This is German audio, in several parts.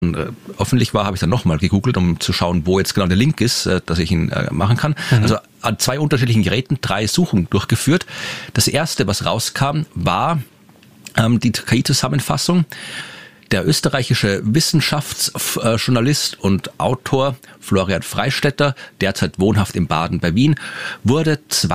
öffentlich war, habe ich dann nochmal gegoogelt, um zu schauen, wo jetzt genau der Link ist, dass ich ihn machen kann. Also an 2 unterschiedlichen Geräten 3 Suchen durchgeführt. Das erste, was rauskam, war die KI-Zusammenfassung. Der österreichische Wissenschaftsjournalist und Autor Florian Freistetter, derzeit wohnhaft in Baden bei Wien, wurde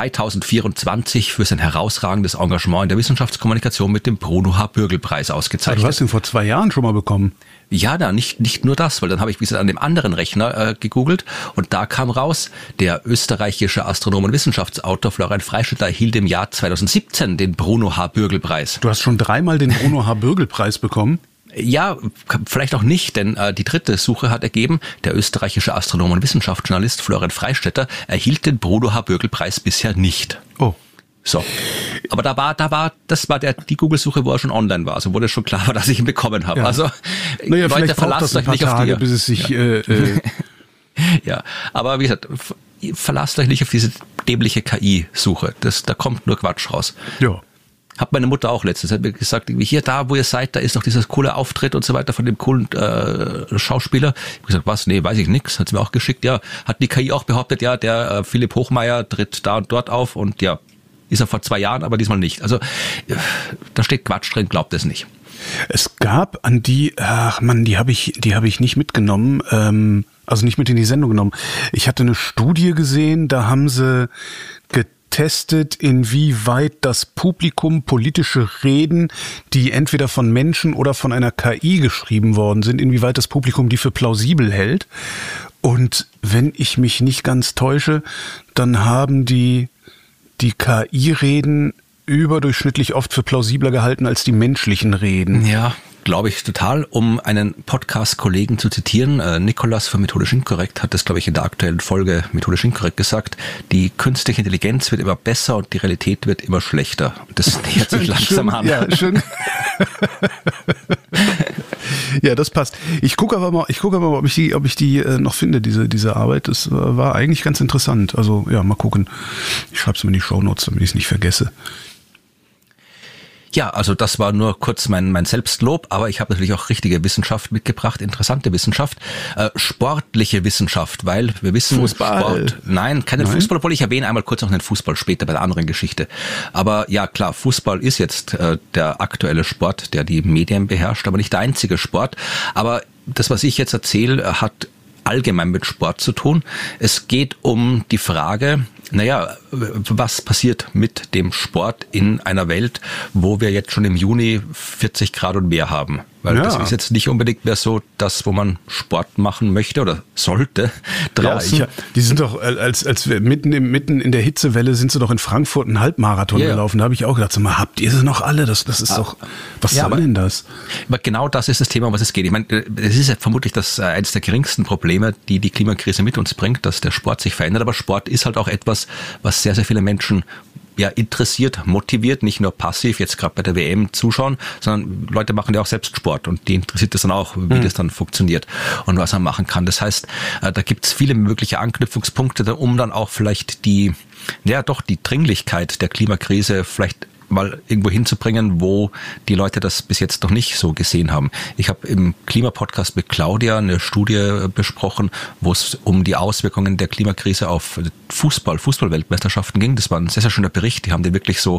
2024 für sein herausragendes Engagement in der Wissenschaftskommunikation mit dem Bruno H. Bürgel-Preis ausgezeichnet. Du hast ihn vor 2 Jahren schon mal bekommen. Ja, nicht nur das, weil dann habe ich, wie gesagt, an dem anderen Rechner gegoogelt und da kam raus, der österreichische Astronom und Wissenschaftsautor Florian Freistetter erhielt im Jahr 2017 den Bruno H. Bürgel-Preis. Du hast schon 3-mal den Bruno H. Bürgel-Preis bekommen? Ja, vielleicht auch nicht, denn die dritte Suche hat ergeben, der österreichische Astronom und Wissenschaftsjournalist Florian Freistetter erhielt den Bruno H. Bürgel-Preis bisher nicht. Oh. So. Aber das war die Google-Suche, wo er schon online war. Also wurde schon klar, dass ich ihn bekommen habe. Ja. Also, naja, Leute, verlasst euch nicht auf die. Bis es sich, Ja, aber wie gesagt, verlasst euch nicht auf diese dämliche KI-Suche. Da kommt nur Quatsch raus. Ja. Hat meine Mutter auch letztens, hat mir gesagt, hier, da, wo ihr seid, da ist doch dieses coole Auftritt und so weiter von dem coolen Schauspieler. Ich habe gesagt, was? Nee, weiß ich nix. Hat sie mir auch geschickt. Ja, hat die KI auch behauptet, ja, der Philipp Hochmeier tritt da und dort auf und ja, ist er vor 2 Jahren, aber diesmal nicht. Also, da steht Quatsch drin, glaubt es nicht. Es gab die habe ich nicht mitgenommen, also nicht mit in die Sendung genommen. Ich hatte eine Studie gesehen, da haben sie getestet, inwieweit das Publikum politische Reden, die entweder von Menschen oder von einer KI geschrieben worden sind, inwieweit das Publikum die für plausibel hält. Und wenn ich mich nicht ganz täusche, dann haben die KI-Reden überdurchschnittlich oft für plausibler gehalten als die menschlichen Reden. Ja, glaube ich total. Um einen Podcast-Kollegen zu zitieren, Nikolas von Methodisch Inkorrekt hat das, glaube ich, in der aktuellen Folge Methodisch Inkorrekt gesagt, die künstliche Intelligenz wird immer besser und die Realität wird immer schlechter. Das nähert sich langsam an. Ja, schön. Ja, das passt. Ich gucke aber mal, ob ich die noch finde, diese Arbeit. Das war eigentlich ganz interessant. Also ja, mal gucken. Ich schreibe es mir in die Shownotes, damit ich es nicht vergesse. Ja, also das war nur kurz mein Selbstlob, aber ich habe natürlich auch richtige Wissenschaft mitgebracht, interessante Wissenschaft, sportliche Wissenschaft, weil wir wissen, Fußball. Sport, nein, Fußball, obwohl ich erwähne einmal kurz noch den Fußball später bei der anderen Geschichte. Aber ja, klar, Fußball ist jetzt der aktuelle Sport, der die Medien beherrscht, aber nicht der einzige Sport. Aber das, was ich jetzt erzähle, hat allgemein mit Sport zu tun. Es geht um die Frage, was passiert mit dem Sport in einer Welt, wo wir jetzt schon im Juni 40 Grad und mehr haben? Weil das ist jetzt nicht unbedingt mehr so das, wo man Sport machen möchte oder sollte draußen. Ja, die sind doch, als wir mitten in der Hitzewelle sind sie doch in Frankfurt einen Halbmarathon gelaufen. Da habe ich auch gedacht, sag mal, habt ihr sie noch alle? Das ist doch, was soll denn das? Aber genau das ist das Thema, um was es geht. Ich meine, es ist ja vermutlich eines der geringsten Probleme, die Klimakrise mit uns bringt, dass der Sport sich verändert. Aber Sport ist halt auch etwas, was sehr, sehr viele Menschen interessiert, motiviert, nicht nur passiv jetzt gerade bei der WM zuschauen, sondern Leute machen ja auch selbst Sport und die interessiert das dann auch, wie das dann funktioniert und was man machen kann. Das heißt, da gibt's viele mögliche Anknüpfungspunkte, um dann auch vielleicht die Dringlichkeit der Klimakrise vielleicht mal irgendwo hinzubringen, wo die Leute das bis jetzt noch nicht so gesehen haben. Ich habe im Klimapodcast mit Claudia eine Studie besprochen, wo es um die Auswirkungen der Klimakrise auf Fußball-Weltmeisterschaften ging. Das war ein sehr, sehr schöner Bericht. Die haben den wirklich so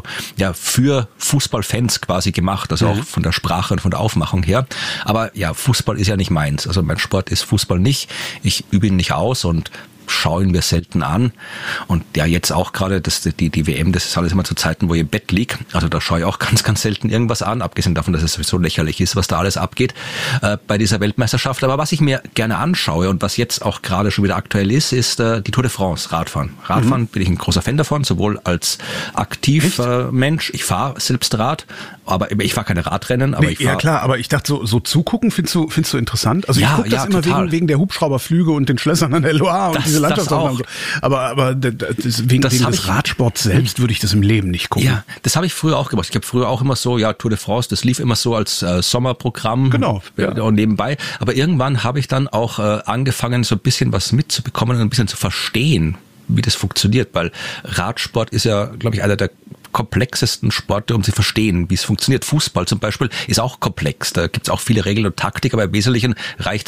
für Fußballfans quasi gemacht, also auch von der Sprache und von der Aufmachung her. Aber ja, Fußball ist ja nicht meins. Also mein Sport ist Fußball nicht. Ich übe ihn nicht aus und schaue ihn mir selten an. Und ja, jetzt auch gerade die WM, das ist alles immer zu Zeiten, wo ich im Bett liege. Also da schaue ich auch ganz, ganz selten irgendwas an, abgesehen davon, dass es sowieso lächerlich ist, was da alles abgeht bei dieser Weltmeisterschaft. Aber was ich mir gerne anschaue und was jetzt auch gerade schon wieder aktuell ist die Tour de France, Radfahren. Radfahren bin ich ein großer Fan davon, sowohl als aktiver Mensch. Ich fahre selbst Rad, aber ich fahre keine Radrennen. Aber ich fahre. Ja klar, aber ich dachte, so zugucken findest du interessant? Also ich gucke das immer wegen der Hubschrauberflüge und den Schlössern an der Loire und diese Landschaftsaufnahmen. Aber wegen des Radsports selbst würde ich das im Leben nicht gucken. Ja, das habe ich früher auch gemacht. Ich habe früher auch immer so, Tour de France, das lief immer so als Sommerprogramm. Genau. Und nebenbei. Aber irgendwann habe ich dann auch angefangen, so ein bisschen was mitzubekommen und ein bisschen zu verstehen, wie das funktioniert, weil Radsport ist ja, glaube ich, einer der komplexesten Sporte, um zu verstehen, wie es funktioniert. Fußball zum Beispiel ist auch komplex. Da gibt es auch viele Regeln und Taktik, aber im Wesentlichen reicht